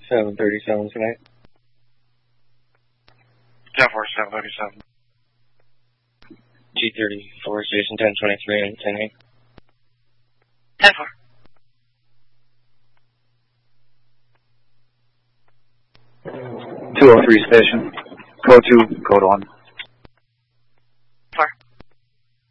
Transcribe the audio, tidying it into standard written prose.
737 tonight. 10-4, 737. G34 station 1023 and 10-8. 10-4. 203 station. Code 2, code 1.